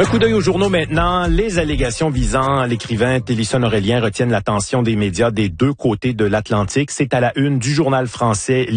Un coup d'œil aux journaux maintenant. Les allégations visant l'écrivain Télisson Aurélien retiennent l'attention des médias des deux côtés de l'Atlantique. C'est à la une du journal français